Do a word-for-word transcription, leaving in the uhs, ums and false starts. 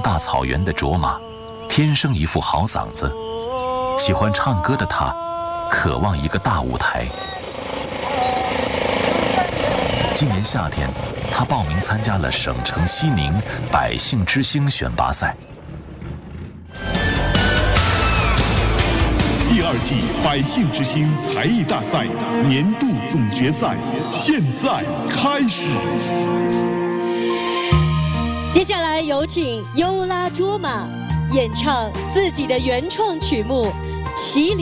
大草原的卓玛，天生一副好嗓子。喜欢唱歌的他，渴望一个大舞台。今年夏天，他报名参加了省城西宁百姓之星选拔赛。 第二季百姓之星才艺大赛年度总决赛现在开始。 接下来有请优拉卓玛演唱自己的原创曲目《麒麟》。